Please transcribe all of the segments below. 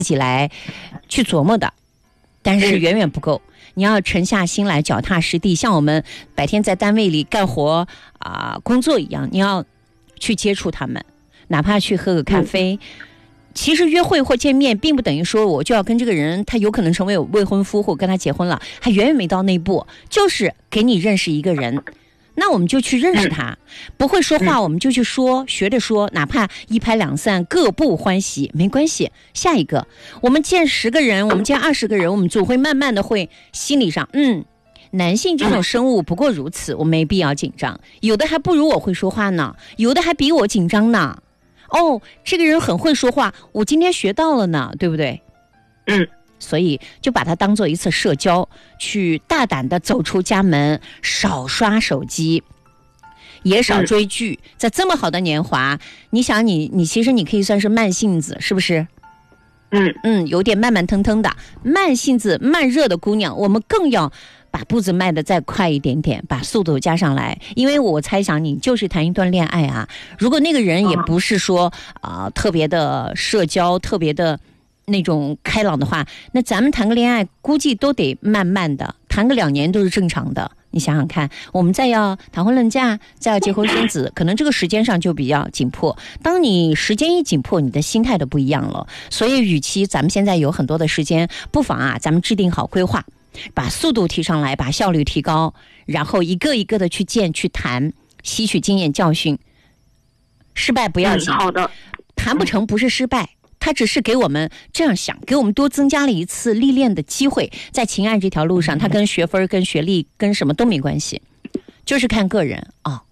己来去琢磨的，但是远远不够。你要沉下心来，脚踏实地，像我们白天在单位里干活工作一样，你要去接触他们，哪怕去喝个咖啡。其实约会或见面并不等于说我就要跟这个人，他有可能成为未婚夫或跟他结婚了，还远远没到那一步，就是给你认识一个人，那我们就去认识他。不会说话我们就去说，学着说，哪怕一拍两散各不欢喜没关系，下一个。我们见10个人，我们见20个人，我们总会慢慢的会心理上男性这种生物不过如此，我没必要紧张，有的还不如我会说话呢，有的还比我紧张呢。这个人很会说话，我今天学到了呢，对不对？所以就把它当做一次社交，去大胆的走出家门，少刷手机，也少追剧。在这么好的年华，你想你其实你可以算是慢性子，是不是？有点慢慢腾腾的，慢性子慢热的姑娘，我们更要把步子迈得再快一点点，把速度加上来。因为我猜想你就是谈一段恋爱啊，如果那个人也不是说特别的社交，特别的那种开朗的话，那咱们谈个恋爱估计都得慢慢的，谈个2年都是正常的。你想想看，我们再要谈婚论嫁，再要结婚生子，可能这个时间上就比较紧迫。当你时间一紧迫，你的心态都不一样了。所以与其咱们现在有很多的时间，不妨咱们制定好规划，把速度提上来，把效率提高，然后一个一个的去见去谈，吸取经验教训。失败不要紧， 好的， 谈不成不是失败，它只是给我们这样想，给我们多增加了一次历练的机会。在情爱这条路上，它跟学分跟学历跟什么都没关系，就是看个人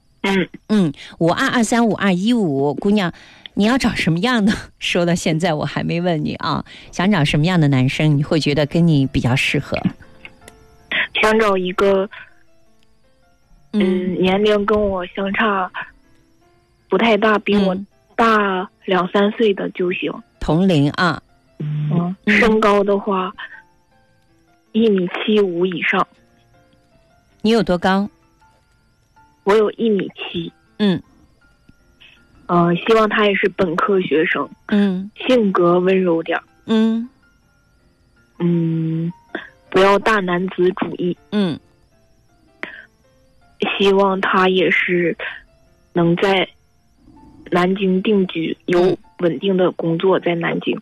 52235215，姑娘你要找什么样的？说到现在我还没问你想找什么样的男生你会觉得跟你比较适合？ 想找一个年龄跟我相差不太大，比我大2-3岁的就行。 同龄身高的话1.75米以上。 你有多高？ 我有1.7米。希望他也是本科学生。性格温柔点。不要大男子主义。希望他也是能在南京定居，有稳定的工作在南京。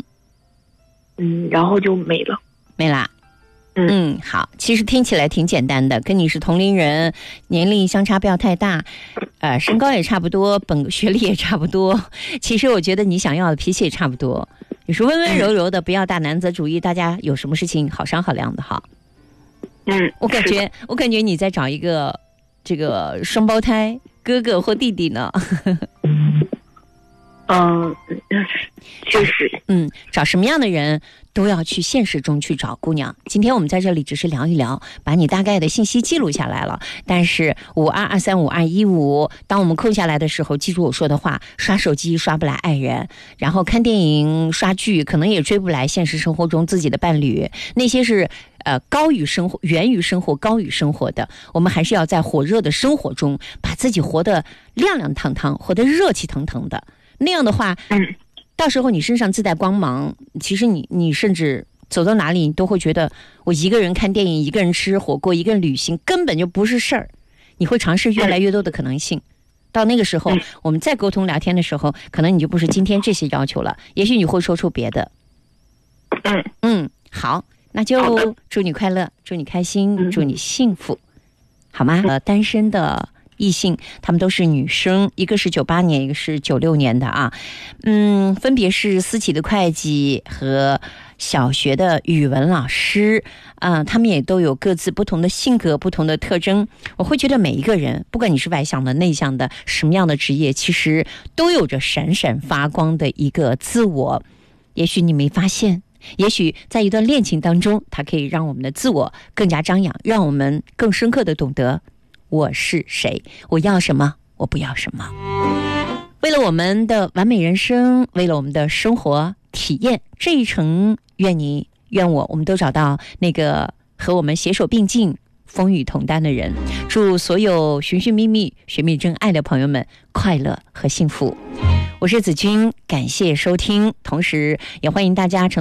然后就没了。 好，其实听起来挺简单的，跟你是同龄人，年龄相差不要太大，身高也差不多，学历也差不多。其实我觉得你想要的脾气也差不多，你是温温柔柔的，不要大男子主义，大家有什么事情好商好量的哈。我感觉你在找一个这个双胞胎哥哥或弟弟呢。 确实。 找什么样的人都要去现实中去找。姑娘，今天我们在这里只是聊一聊，把你大概的信息记录下来了，但是52235215，当我们空下来的时候，记住我说的话，刷手机刷不来爱人，然后看电影刷剧可能也追不来现实生活中自己的伴侣，那些是高于生活，源于生活，高于生活的。我们还是要在火热的生活中把自己活得亮亮堂堂，活得热气腾腾的，那样的话到时候你身上自带光芒，其实你甚至走到哪里你都会觉得，我一个人看电影，一个人吃火锅，一个人旅行根本就不是事儿。你会尝试越来越多的可能性，到那个时候我们再沟通聊天的时候，可能你就不是今天这些要求了，也许你会说出别的。好，那就祝你快乐，祝你开心，祝你幸福，好吗？单身的异性，他们都是女生，一个是98年，一个是96年的分别是私企的会计和小学的语文老师他们也都有各自不同的性格，不同的特征。我会觉得每一个人，不管你是外向的内向的，什么样的职业，其实都有着闪闪发光的一个自我。也许你没发现，也许在一段恋情当中，它可以让我们的自我更加张扬，让我们更深刻的懂得我是谁，我要什么，我不要什么。为了我们的完美人生，为了我们的生活体验这一程，愿你愿我们都找到那个和我们携手并进风雨同担的人。祝所有寻寻觅觅寻觅真爱的朋友们快乐和幸福。我是子君，感谢收听，同时也欢迎大家